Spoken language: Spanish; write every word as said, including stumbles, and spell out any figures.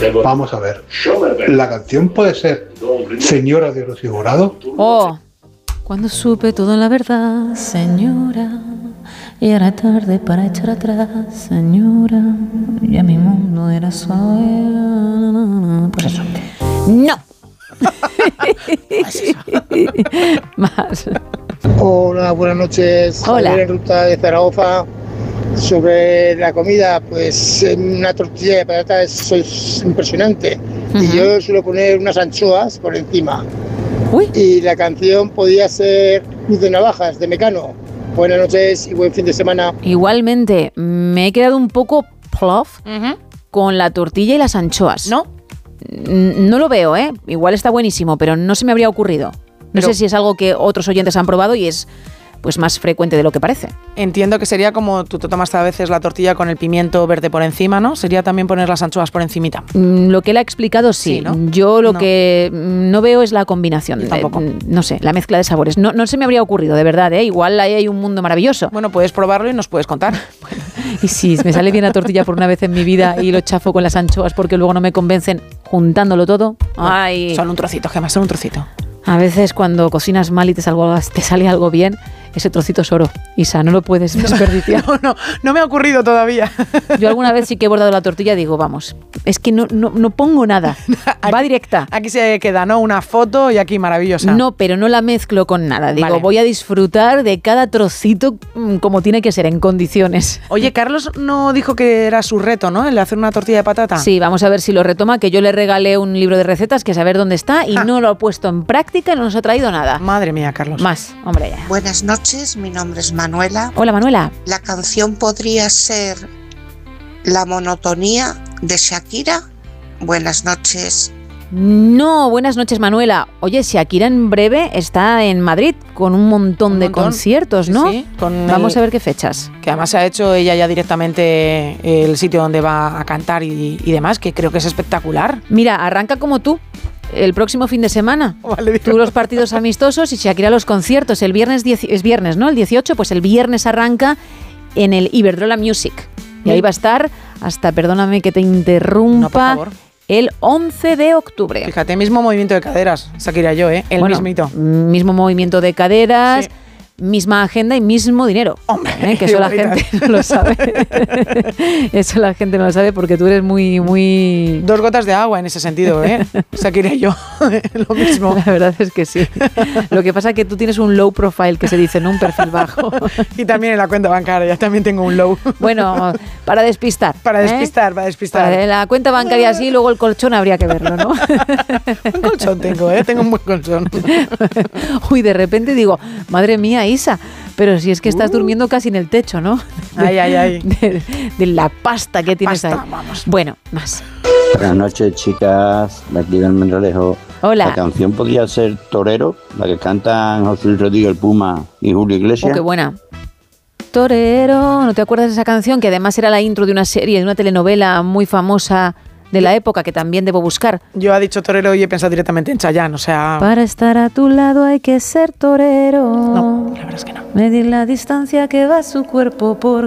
Vamos a ver. La canción puede ser Señora de Rocío Jurado. Oh, cuando supe toda la verdad, señora, y era tarde para echar atrás, señora, ya mi mundo era suave. Pues eso. ¡No! Más. Hola, buenas noches. Hola. Javier en ruta de Zaragoza. Sobre la comida, pues una tortilla de patata es, es impresionante. Uh-huh. Y yo suelo poner unas anchoas por encima. Uy. Y la canción podía ser Cruz de Navajas, de Mecano. Buenas noches y buen fin de semana. Igualmente, me he quedado un poco plof uh-huh. con la tortilla y las anchoas. ¿No? No lo veo, ¿eh? Igual está buenísimo, pero no se me habría ocurrido. No pero... sé si es algo que otros oyentes han probado y es pues más frecuente de lo que parece. Entiendo que sería como tú te tomas a veces la tortilla con el pimiento verde por encima, ¿no? Sería también poner las anchoas por encimita. Mm, lo que él ha explicado, sí. sí ¿no? Yo lo no. que no veo es la combinación. Yo tampoco. De, no sé, la mezcla de sabores. No, no se me habría ocurrido, de verdad, ¿eh? Igual ahí hay un mundo maravilloso. Bueno, puedes probarlo y nos puedes contar. Bueno, y si me sale bien la tortilla por una vez en mi vida y lo chafo con las anchoas porque luego no me convencen juntándolo todo. No, ay. Son un trocito, Gemma, son un trocito. A veces cuando cocinas mal y te, salgo, te sale algo bien, ese trocito es oro. Isa, no lo puedes desperdiciar. No, no, no me ha ocurrido todavía. Yo alguna vez sí que he bordado la tortilla y digo, vamos, es que no, no, no pongo nada, aquí, va directa. Aquí se queda, ¿no? Una foto y aquí maravillosa. No, pero no la mezclo con nada. Digo, vale. Voy a disfrutar de cada trocito como tiene que ser, en condiciones. Oye, Carlos no dijo que era su reto, ¿no? El de hacer una tortilla de patata. Sí, vamos a ver si lo retoma, que yo le regalé un libro de recetas, que saber dónde está, y ah. no lo ha puesto en práctica y no nos ha traído nada. Madre mía, Carlos. Más, hombre ya. Buenas noches, mi nombre es Manuela. Hola, Manuela. La canción podría ser La monotonía de Shakira. Buenas noches. No, buenas noches, Manuela. Oye, Shakira en breve está en Madrid con un montón un de montón. conciertos, ¿no? Sí, con Vamos el, a ver qué fechas. Que además se ha hecho ella ya directamente el sitio donde va a cantar y, y demás, que creo que es espectacular. Mira, arranca como tú. El próximo fin de semana, vale, tú los partidos amistosos y Shakira los conciertos. El viernes, diez, es viernes, ¿no? El dieciocho, pues el viernes arranca en el Iberdrola Music. Y ahí va a estar hasta, perdóname que te interrumpa, no, por favor. El once de octubre. Fíjate, mismo movimiento de caderas, Shakira y yo, ¿eh? El bueno, mismito. Mismo movimiento de caderas. Sí. Misma agenda y mismo dinero. Hombre, ¿eh? Que eso la gente no lo sabe. Eso la gente no lo sabe porque tú eres muy, muy... Dos gotas de agua en ese sentido, ¿eh? Shakira y yo, lo mismo. La verdad es que sí. Lo que pasa es que tú tienes un low profile, que se dice, ¿no? Un perfil bajo. Y también en la cuenta bancaria, también tengo un low. Bueno, para despistar. Para ¿eh? despistar, para despistar. Para la cuenta bancaria sí, luego el colchón habría que verlo, ¿no? Un colchón tengo, ¿eh? Tengo un buen colchón. Uy, de repente digo, madre mía, Isa, pero si es que estás uh. durmiendo casi en el techo, ¿no? Ay, ay, ay. De, de la pasta que tienes pasta, ahí. Vamos. Bueno, más. Buenas noches, chicas. De aquí del Menralejo. Hola. La canción podría ser Torero, la que cantan José Luis Rodríguez el Puma y Julio Iglesias. Oh, qué buena. Torero, ¿no te acuerdas de esa canción? Que además era la intro de una serie, de una telenovela muy famosa de la época, que también debo buscar. Yo ha dicho torero y he pensado directamente en Chayanne, o sea... Para estar a tu lado hay que ser torero. No, la verdad es que no. Medir la distancia que va su cuerpo por